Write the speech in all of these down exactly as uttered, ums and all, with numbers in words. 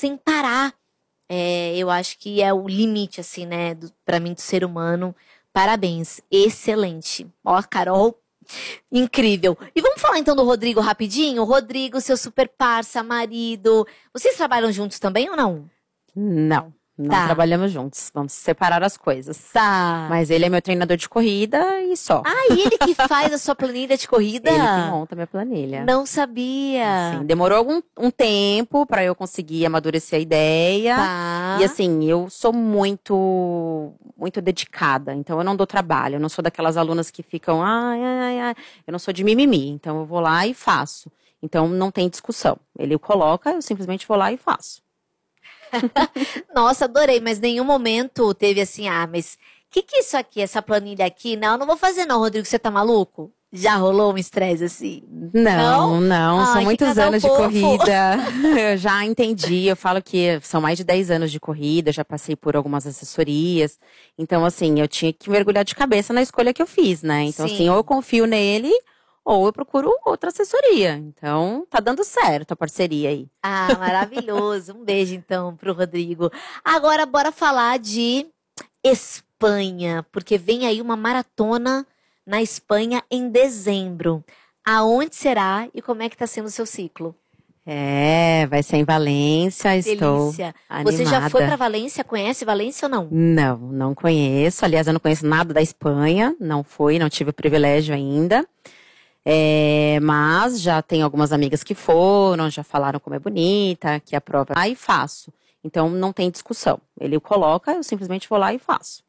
sem parar. É, eu acho que é o limite, assim, né, do, pra mim, do ser humano. Parabéns, excelente. Ó, Carol, incrível. E vamos falar então do Rodrigo rapidinho? Rodrigo, seu super parça, marido. Vocês trabalham juntos também ou não? Não, não Tá. trabalhamos juntos. Vamos separar as coisas. Tá. Mas ele é meu treinador de corrida e só. Ah, e ele que faz a sua planilha de corrida? Ele que monta a minha planilha. Não sabia. Sim, demorou algum um tempo pra eu conseguir amadurecer a ideia. Tá. E assim, eu sou muito, muito dedicada. Então eu não dou trabalho. Eu não sou daquelas alunas que ficam, ai, ai, ai. Eu não sou de mimimi. Então eu vou lá e faço. Então não tem discussão. Ele coloca, eu simplesmente vou lá e faço. Nossa, adorei, mas nenhum momento teve assim, ah, mas o que que é isso aqui, essa planilha aqui? Não, não vou fazer não, Rodrigo, você tá maluco? Já rolou um estresse assim? Não, não, Ai, são que muitos casal anos de fofo. corrida. Eu já entendi, eu falo que são mais de dez anos de corrida, já passei por algumas assessorias. Então, assim, eu tinha que mergulhar de cabeça na escolha que eu fiz, né? Então, Sim. assim, ou eu confio nele, ou eu procuro outra assessoria. Então, tá dando certo a parceria aí. Ah, maravilhoso. Um beijo então pro Rodrigo. Agora bora falar de Espanha, porque vem aí uma maratona na Espanha em dezembro. Aonde será e como é que tá sendo o seu ciclo? É, vai ser em Valência, estou Delícia. animada. Você já foi pra Valência? Conhece Valência ou não? Não, não conheço. Aliás, eu não conheço nada da Espanha. Não fui, não tive o privilégio ainda. É, mas já tenho algumas amigas que foram, já falaram como é bonita, que a prova. Aí faço. Então não tem discussão. Ele coloca, eu simplesmente vou lá e faço.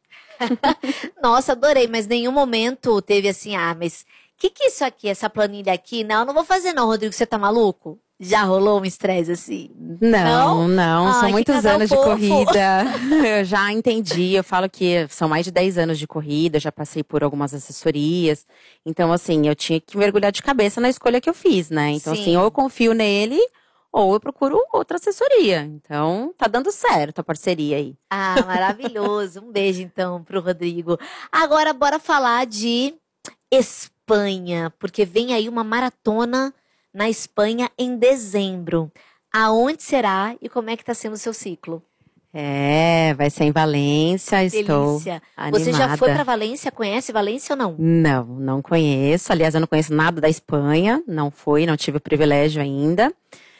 Nossa, adorei, mas nenhum momento teve assim, ah, mas o que que é isso aqui, essa planilha aqui? Não, não vou fazer não, Rodrigo, você tá maluco? Já rolou um estresse assim? Não, não, Ai, são que muitos casal anos de fofo. corrida. Eu já entendi, eu falo que são mais de dez anos de corrida, já passei por algumas assessorias. Então, assim, eu tinha que mergulhar de cabeça na escolha que eu fiz, né? Então, Sim. assim, ou eu confio nele, ou eu procuro outra assessoria. Então, tá dando certo a parceria aí. Ah, maravilhoso. Um beijo então pro Rodrigo. Agora bora falar de Espanha, porque vem aí uma maratona na Espanha em dezembro. Aonde será e como é que tá sendo o seu ciclo? É, vai ser em Valência, estou Delícia. animada. Você já foi pra Valência? Conhece Valência ou não? Não, não conheço. Aliás, eu não conheço nada da Espanha. Não fui, não tive o privilégio ainda.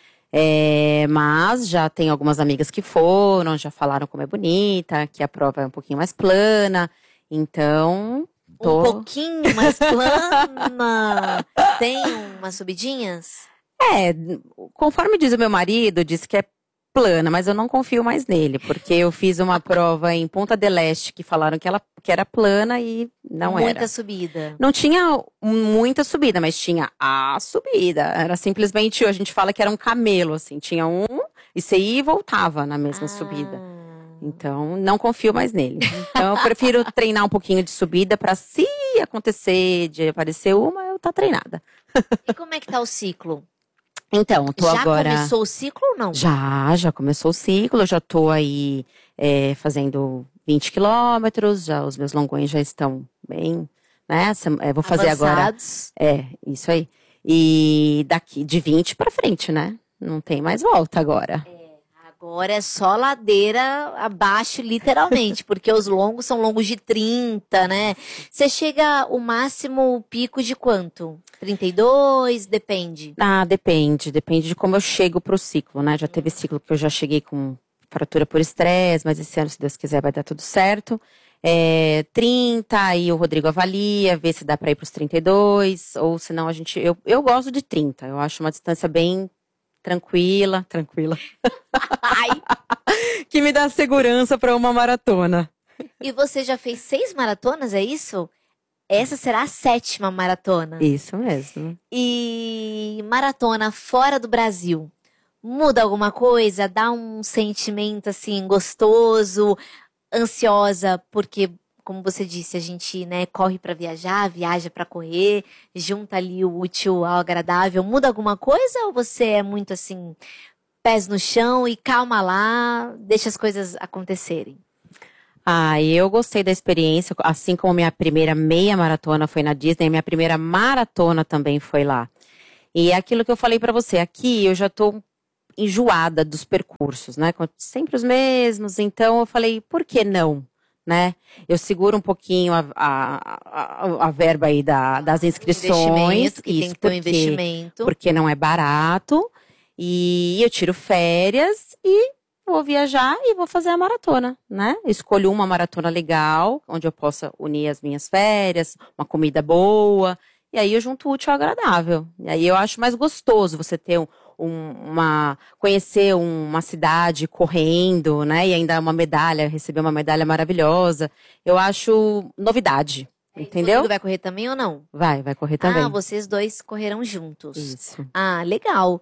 É, mas já tenho algumas amigas que foram, já falaram como é bonita, que a prova é um pouquinho mais plana. Então, tô... Um pouquinho mais plana. Tem umas subidinhas? É, conforme diz o meu marido, diz que é plana, mas eu não confio mais nele, porque eu fiz uma prova em Punta del Este que falaram que ela que era plana e não Muita era. subida. Não tinha muita subida, mas tinha a subida. Era simplesmente, a gente fala que era um camelo, assim. Tinha um, e você ia e voltava na mesma Ah. subida. Então, não confio mais nele. Então, eu prefiro treinar um pouquinho de subida pra se acontecer de aparecer uma, eu tá treinada. E como é que tá o ciclo? Então, tô Já agora... começou o ciclo ou não? Já, já começou o ciclo, eu já tô aí é, fazendo vinte quilômetros, já os meus longões já estão bem, né? É, vou fazer Avançados. agora. É, isso aí. E daqui de vinte pra frente, né? Não tem mais volta agora. Agora é só ladeira abaixo, literalmente, porque os longos são longos de trinta, né? Você chega o máximo, o pico de quanto? trinta e dois? Depende. Ah, depende. Depende de como eu chego pro ciclo, né? Já teve ciclo que eu já cheguei com fratura por estresse, mas esse ano, se Deus quiser, vai dar tudo certo. É, trinta, aí o Rodrigo avalia, vê se dá pra ir pros trinta e dois, ou senão a gente... Eu, eu gosto de trinta, eu acho uma distância bem tranquila, tranquila. Ai. Que me dá segurança pra uma maratona. E você já fez seis maratonas, é isso? Essa será a sétima maratona. Isso mesmo. E maratona fora do Brasil, muda alguma coisa? Dá um sentimento assim gostoso, ansiosa, porque como você disse, a gente, né, corre para viajar, viaja para correr, junta ali o útil ao agradável. Muda alguma coisa ou você é muito assim, pés no chão e calma lá, deixa as coisas acontecerem? Ah, eu gostei da experiência, assim como minha primeira meia maratona foi na Disney, minha primeira maratona também foi lá. E é aquilo que eu falei pra você, aqui eu já tô enjoada dos percursos, né? Sempre os mesmos. Então eu falei, por que não? Né? Eu seguro um pouquinho a, a, a, a verba aí da, das inscrições. Que tem que ter um investimento. Porque não é barato. E eu tiro férias e vou viajar e vou fazer a maratona, né? Escolho uma maratona legal, onde eu possa unir as minhas férias, uma comida boa. E aí eu junto o útil ao agradável. E aí eu acho mais gostoso você ter um, um, uma... conhecer uma cidade correndo, né? E ainda uma medalha, receber uma medalha maravilhosa. Eu acho novidade, é, entendeu? O Rodrigo vai correr também ou não? Vai, vai correr também. Ah, vocês dois correrão juntos. Isso. Ah, legal.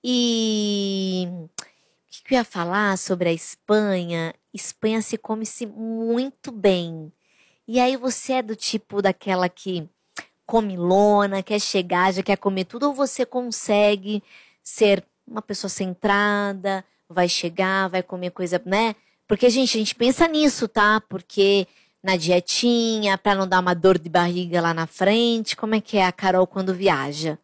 E... o que eu ia falar sobre a Espanha? Espanha se come-se muito bem. E aí você é do tipo daquela que... comilona, quer chegar, já quer comer tudo, ou você consegue ser uma pessoa centrada, vai chegar, vai comer coisa, né? Porque, gente, a gente pensa nisso, tá? Porque na dietinha, pra não dar uma dor de barriga lá na frente, como é que é a Carol quando viaja?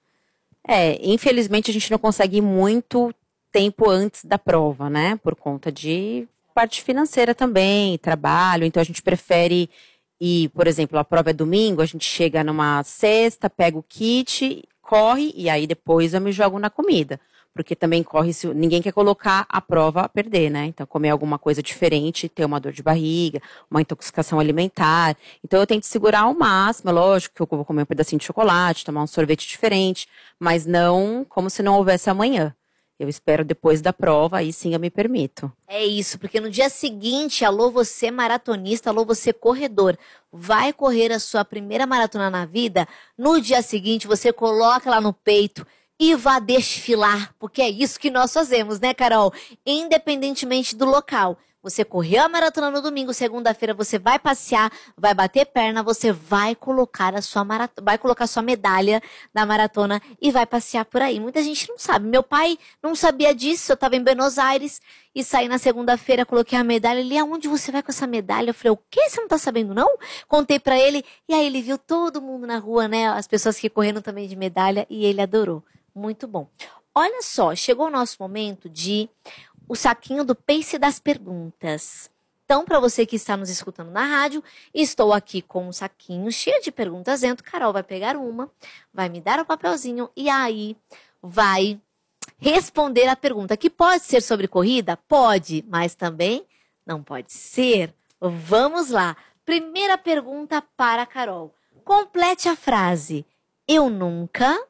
É, infelizmente a gente não consegue ir muito tempo antes da prova, né? Por conta de parte financeira também, trabalho, então a gente prefere... E, por exemplo, a prova é domingo, a gente chega numa sexta, pega o kit, corre e aí depois eu me jogo na comida. Porque também corre, se ninguém quer colocar a prova a perder, né? Então, comer alguma coisa diferente, ter uma dor de barriga, uma intoxicação alimentar. Então, eu tento segurar ao máximo, é lógico que eu vou comer um pedacinho de chocolate, tomar um sorvete diferente, mas não como se não houvesse amanhã. Eu espero depois da prova, aí sim eu me permito. É isso, porque no dia seguinte, alô você maratonista, alô você corredor, vai correr a sua primeira maratona na vida, no dia seguinte você coloca lá no peito e vá desfilar, porque é isso que nós fazemos, né, Carol? Independentemente do local. Você correu a maratona no domingo, segunda-feira você vai passear, vai bater perna, você vai colocar a sua maratona, vai colocar a sua medalha da maratona e vai passear por aí. Muita gente não sabe. Meu pai não sabia disso, eu estava em Buenos Aires e saí na segunda-feira, coloquei a medalha. Ele, aonde você vai com essa medalha? Eu falei, o quê? Você não tá sabendo, não? Contei pra ele e aí ele viu todo mundo na rua, né? As pessoas que correram também de medalha e ele adorou. Muito bom. Olha só, chegou o nosso momento de o saquinho do Pace das perguntas. Então, para você que está nos escutando na rádio, estou aqui com um saquinho cheio de perguntas dentro. Carol vai pegar uma, vai me dar o papelzinho e aí vai responder a pergunta, que pode ser sobre corrida? Pode, mas também não pode ser. Vamos lá. Primeira pergunta para a Carol. Complete a frase. Eu nunca...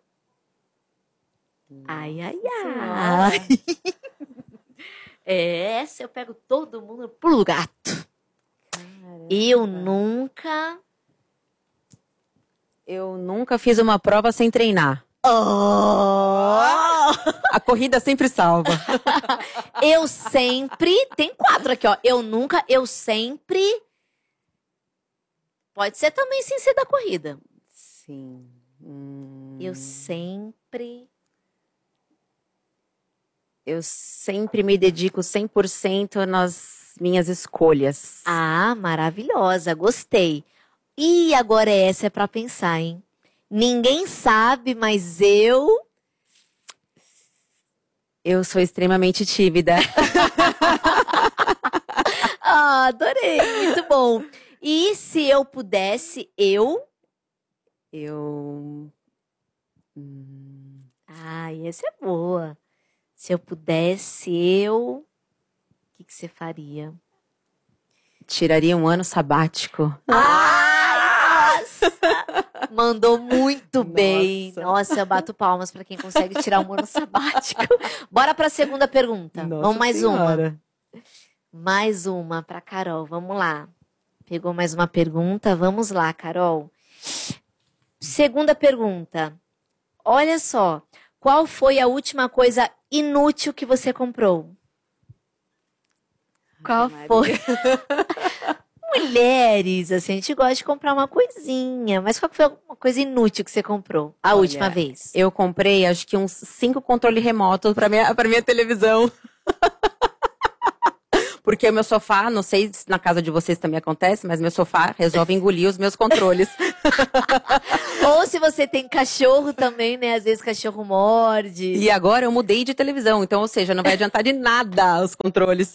Ai, ai, ai. Essa eu pego todo mundo pro gato. Caramba. Eu nunca... Eu nunca fiz uma prova sem treinar. Oh! A corrida sempre salva. Eu sempre... Tem quatro aqui, ó. Eu nunca, eu sempre... Pode ser também sem ser da corrida. Sim. Hum... Eu sempre... Eu sempre me dedico cem por cento nas minhas escolhas. Ah, maravilhosa, gostei. E agora essa é pra pensar, hein? Ninguém sabe, mas eu... Eu sou extremamente tímida. Ah, adorei, muito bom. E se eu pudesse, eu... Eu... Hum... Ai, essa é boa. Se eu pudesse, eu... O que, que você faria? Tiraria um ano sabático. Ai, nossa! Mandou muito bem. Nossa. Nossa, eu bato palmas pra quem consegue tirar um ano sabático. Bora pra segunda pergunta. Nossa Vamos mais senhora. uma. Mais uma pra Carol. Vamos lá. Pegou mais uma pergunta. Vamos lá, Carol. Segunda pergunta. Olha só. Qual foi a última coisa inútil que você comprou? Qual foi? Mulheres, assim, a gente gosta de comprar uma coisinha. Mas qual foi uma coisa inútil que você comprou a Olha, última vez? Eu comprei, acho que uns cinco controles remotos pra minha, pra minha televisão. Porque o meu sofá, não sei se na casa de vocês também acontece, mas meu sofá resolve engolir os meus controles. Ou se você tem cachorro também, né? Às vezes cachorro morde. E agora eu mudei de televisão, então, ou seja, não vai adiantar de nada os controles.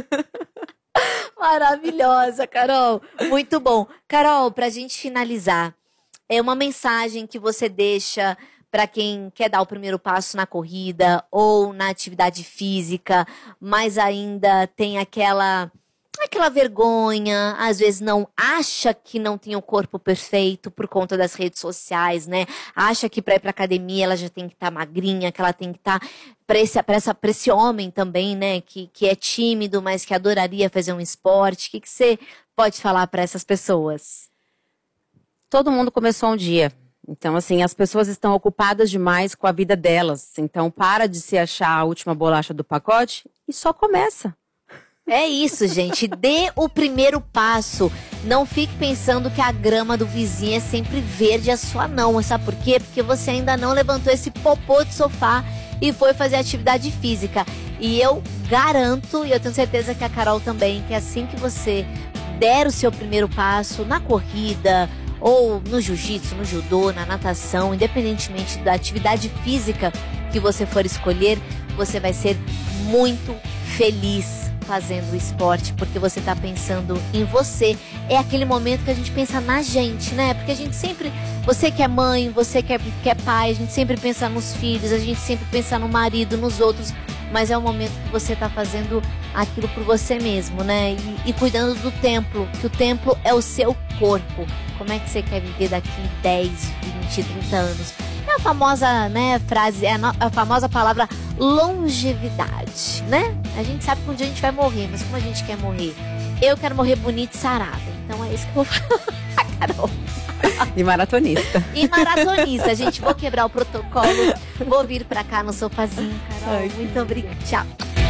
Maravilhosa, Carol. Muito bom. Carol, pra gente finalizar, é uma mensagem que você deixa para quem quer dar o primeiro passo na corrida ou na atividade física, mas ainda tem aquela aquela vergonha, às vezes não acha que não tem o corpo perfeito por conta das redes sociais, né? Acha que para ir para academia ela já tem que estar tá magrinha, que ela tem que estar tá para esse para essa para esse homem também, né, que que é tímido, mas que adoraria fazer um esporte. O que que você pode falar para essas pessoas? Todo mundo começou um dia. Então, assim, as pessoas estão ocupadas demais com a vida delas. Então, para de se achar a última bolacha do pacote e só começa. É isso, gente. Dê o primeiro passo. Não fique pensando que a grama do vizinho é sempre verde, a sua não. Sabe por quê? Porque você ainda não levantou esse popô de sofá e foi fazer atividade física. E eu garanto, e eu tenho certeza que a Carol também, que assim que você der o seu primeiro passo na corrida, ou no jiu-jitsu, no judô, na natação, independentemente da atividade física que você for escolher, você vai ser muito feliz fazendo o esporte, porque você tá pensando em você. É aquele momento que a gente pensa na gente, né? Porque a gente sempre, você que é mãe, você que é, que é pai, a gente sempre pensa nos filhos, a gente sempre pensa no marido, nos outros, mas é o momento que você tá fazendo aquilo por você mesmo, né? E, e cuidando do templo, que o templo é o seu corpo. Como é que você quer viver daqui dez, vinte, trinta anos? É a famosa, né, frase, é a, no, a famosa palavra longevidade, né? A gente sabe que um dia a gente vai morrer, mas como a gente quer morrer? Eu quero morrer bonita e sarada. Então é isso que eu vou falar, Carol. E maratonista. E maratonista. Gente, vou quebrar o protocolo. Vou vir pra cá no sofazinho, Carol. Ai, muito obrigada. Tchau.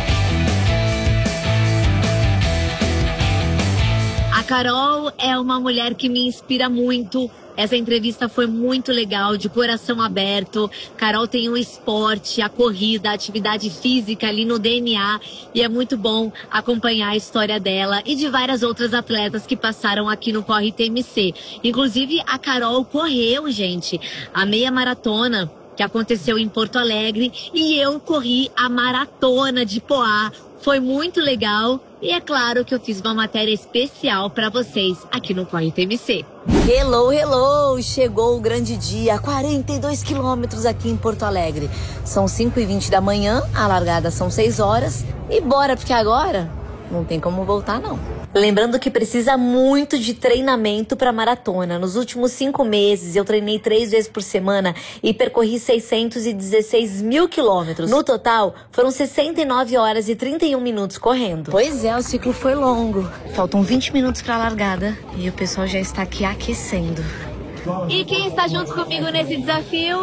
A Carol é uma mulher que me inspira muito. Essa entrevista foi muito legal, de coração aberto. Carol tem o esporte, a corrida, a atividade física ali no D N A. E é muito bom acompanhar a história dela e de várias outras atletas que passaram aqui no Corre T M C. Inclusive, a Carol correu, gente, a meia maratona que aconteceu em Porto Alegre. E eu corri a maratona de Poá. Foi muito legal. E é claro que eu fiz uma matéria especial para vocês aqui no Corre T M C. Hello, hello! Chegou o grande dia, quarenta e dois quilômetros aqui em Porto Alegre. São cinco e vinte da manhã, a largada são seis horas. E bora, porque agora não tem como voltar, não. Lembrando que precisa muito de treinamento para maratona. Nos últimos cinco meses, eu treinei três vezes por semana e percorri seiscentos e dezesseis mil quilômetros. No total, foram sessenta e nove horas e trinta e um minutos correndo. Pois é, o ciclo foi longo. Faltam vinte minutos para a largada e o pessoal já está aqui aquecendo. E quem está junto comigo nesse desafio?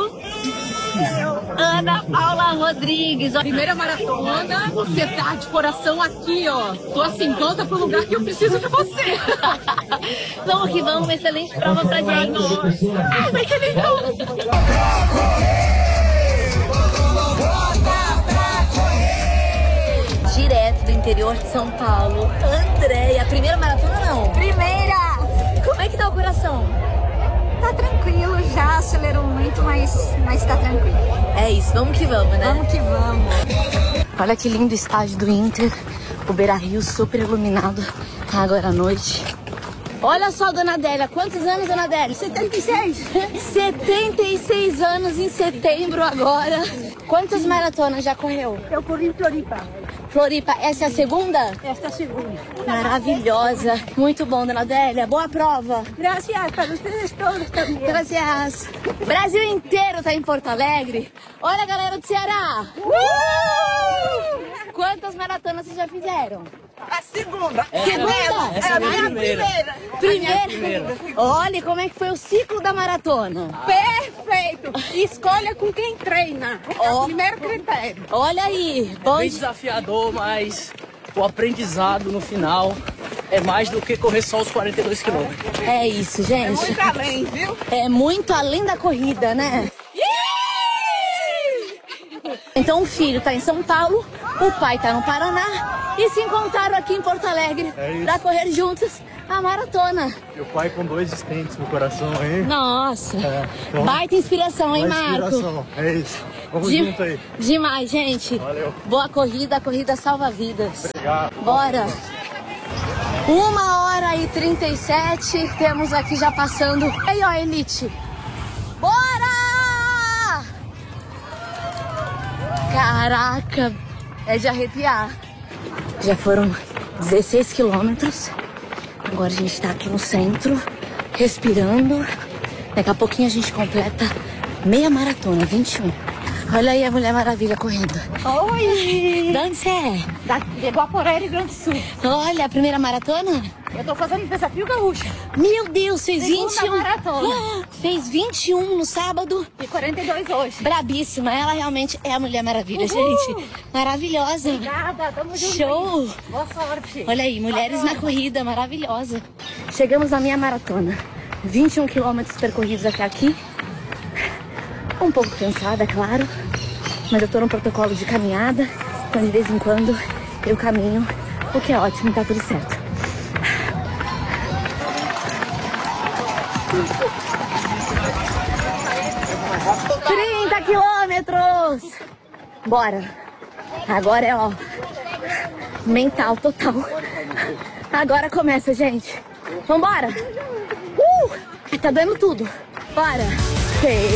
Ana Paula Rodrigues. Primeira maratona, você tá de coração aqui, ó. Tô assim, volta pro lugar que eu preciso de você. Vamos que vamos, uma excelente prova pra gente. Ai, vai ser legal. Direto do interior de São Paulo, Andréia. Primeira maratona não? Primeira! Como é que tá o coração? Tá tranquilo, já acelerou muito, mas, mas tá tranquilo. É isso, vamos que vamos, né? Vamos que vamos. Olha que lindo estádio do Inter, o Beira-Rio super iluminado, agora à noite. Olha só, dona Adélia, quantos anos, dona Adélia? setenta e seis. setenta e seis anos em setembro agora. Quantas maratonas já correu? Eu corri em Floripa. Floripa, essa é a segunda? Esta é a segunda. Maravilhosa. Muito bom, dona Adélia. Boa prova. Graças para vocês todos também. Graças. O Brasil inteiro tá em Porto Alegre. Olha, galera do Ceará. Uh! Quantas maratonas vocês já fizeram? A segunda. É, segunda? É a minha primeira. Primeira. Primeira. Olha como é que foi o ciclo da maratona. Perfeito. Escolha com quem treina. É o primeiro critério. Olha aí. Bom Bem desafiador, mas o aprendizado no final é mais do que correr só os quarenta e dois quilômetros. É isso, gente. É muito além, viu? É muito além da corrida, né? Então o filho tá em São Paulo, o pai tá no Paraná e se encontraram aqui em Porto Alegre É pra correr juntos a maratona. E o pai com dois estentes no coração aí. Nossa, É, então, baita inspiração, hein, uma Marco? inspiração. É isso. Vamos De- junto aí. Demais, gente. Valeu. Boa corrida, a corrida salva vidas. Obrigado. Bora! Uma hora e trinta e sete, temos aqui já passando. Aí, ó, Elite. Bora! Caraca, é de arrepiar. Já foram dezesseis quilômetros. Agora a gente tá aqui no centro, respirando. Daqui a pouquinho a gente completa meia maratona, vinte e um. Olha aí a Mulher Maravilha correndo. Oi! De onde você é? Da, de Guaporé, Rio Grande do Sul. Olha, a primeira maratona? Eu tô fazendo desafio gaúcho. Meu Deus, fez Segunda vinte e um. maratona. Ah, fez vinte e um no sábado. E quarenta e dois hoje. Brabíssima, ela realmente é a Mulher Maravilha, Uhul. gente. Maravilhosa. Obrigada, tamo junto. Show. Boa sorte. Olha aí, mulheres na corrida, maravilhosa. Chegamos na minha maratona. vinte e um quilômetros percorridos até aqui. Um pouco cansada, claro. Mas eu tô no protocolo de caminhada. Então, de vez em quando, eu caminho. O que é ótimo, tá tudo certo. trinta quilômetros! Bora! Agora é, ó, mental total. Agora começa, gente. Vambora! Uh! Tá dando tudo. Bora!